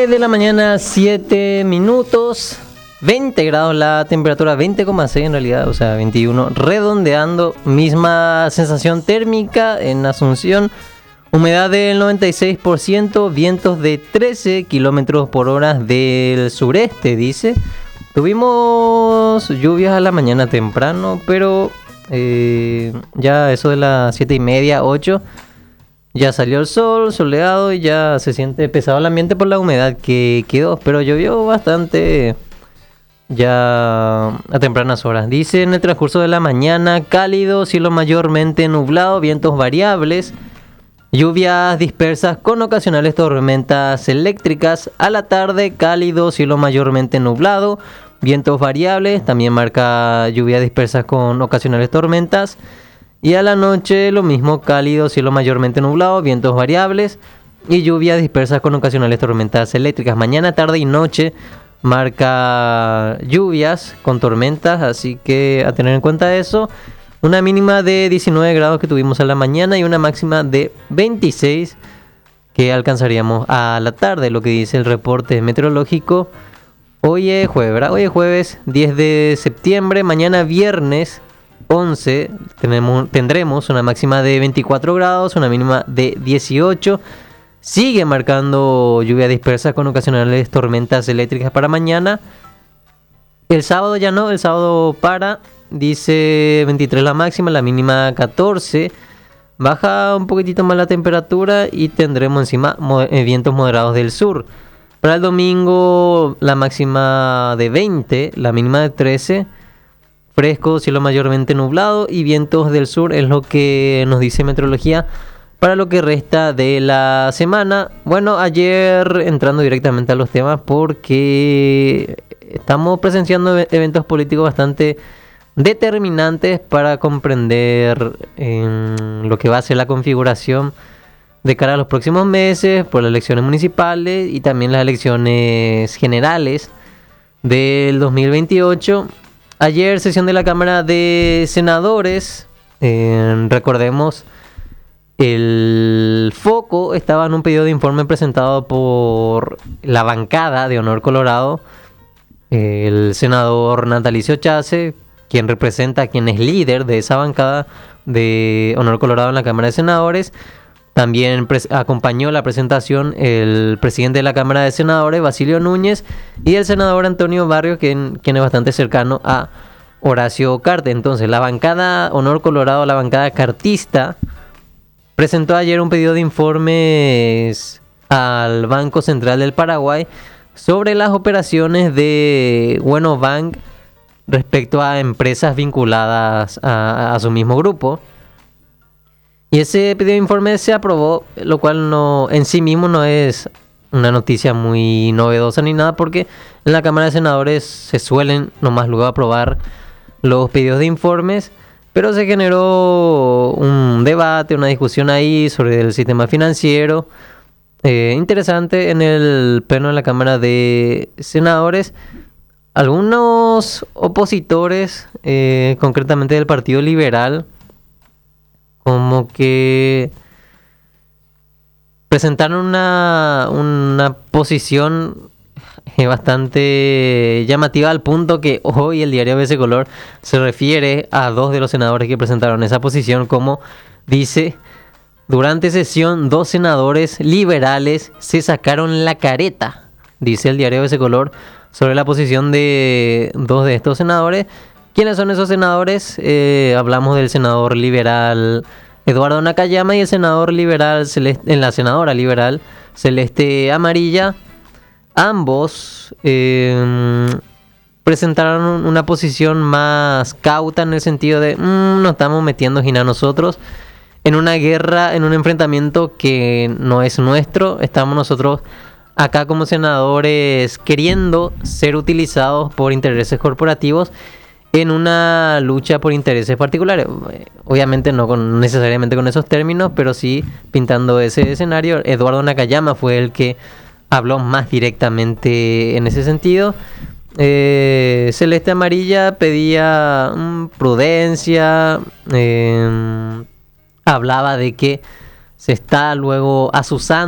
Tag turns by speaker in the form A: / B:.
A: 6 de la mañana, 7 minutos, 20 grados la temperatura, 20,6 en realidad, o sea, 21, redondeando, misma sensación térmica en Asunción, humedad del 96%, vientos de 13 kilómetros por hora del sureste, dice. Tuvimos lluvias a la mañana temprano, pero ya eso de las 7:30, 8, ya salió el sol, soleado, y ya se siente pesado el ambiente por la humedad que quedó, pero llovió bastante ya a tempranas horas. Dice: en el transcurso de la mañana, cálido, cielo mayormente nublado, vientos variables, lluvias dispersas con ocasionales tormentas eléctricas. A la tarde, cálido, cielo mayormente nublado, vientos variables, también marca lluvias dispersas con ocasionales tormentas. Y a la noche lo mismo, cálido, cielo mayormente nublado, vientos variables y lluvias dispersas con ocasionales tormentas eléctricas. Mañana, tarde y noche marca lluvias con tormentas, así que a tener en cuenta eso. Una mínima de 19 grados que tuvimos a la mañana y una máxima de 26 que alcanzaríamos a la tarde, lo que dice el reporte meteorológico. Hoy es jueves, ¿verdad? Hoy es jueves 10 de septiembre, mañana viernes 11 tendremos una máxima de 24 grados, una mínima de 18. Sigue marcando lluvia dispersa con ocasionales tormentas eléctricas para mañana. El sábado ya no, el sábado dice 23 la máxima, la mínima 14. Baja un poquitito más la temperatura y tendremos encima vientos moderados del sur. Para el domingo la máxima de 20, la mínima de 13. Fresco, cielo mayormente nublado y vientos del sur es lo que nos dice meteorología para lo que resta de la semana. Bueno, ayer, entrando directamente a los temas, porque estamos presenciando eventos políticos bastante determinantes para comprender lo que va a ser la configuración de cara a los próximos meses por las elecciones municipales y también las elecciones generales del 2028. Ayer, sesión de la Cámara de Senadores, recordemos, el foco estaba en un pedido de informe presentado por la bancada de Honor Colorado, el senador Natalicio Chase, quien es líder de esa bancada de Honor Colorado en la Cámara de Senadores. También acompañó la presentación el presidente de la Cámara de Senadores, Basilio Núñez, y el senador Antonio Barrios, quien es bastante cercano a Horacio Cartes. Entonces, la bancada Honor Colorado, la bancada cartista, presentó ayer un pedido de informes al Banco Central del Paraguay sobre las operaciones de Bueno Bank respecto a empresas vinculadas a su mismo grupo. Y ese pedido de informe se aprobó, lo cual en sí mismo no es una noticia muy novedosa ni nada, porque en la Cámara de Senadores se suelen nomás luego aprobar los pedidos de informes, pero se generó un debate, una discusión ahí sobre el sistema financiero interesante en el pleno de la Cámara de Senadores. Algunos opositores, concretamente del Partido Liberal, como que presentaron una posición bastante llamativa, al punto que hoy el diario ABC Color se refiere a dos de los senadores que presentaron esa posición, como dice: durante sesión 2 senadores liberales se sacaron la careta, dice el diario ABC Color, sobre la posición de 2 de estos senadores. ¿Quiénes son esos senadores? Hablamos del senador liberal Eduardo Nakayama y el senador liberal la senadora liberal Celeste Amarilla. Ambos presentaron una posición más cauta, en el sentido de nos estamos metiendo a nosotros en una guerra, en un enfrentamiento que no es nuestro. Estamos nosotros acá como senadores queriendo ser utilizados por intereses corporativos en una lucha por intereses particulares. Obviamente no necesariamente con esos términos, pero sí pintando ese escenario. Eduardo Nakayama fue el que habló más directamente en ese sentido. Celeste Amarilla pedía prudencia, hablaba de que se está luego azuzando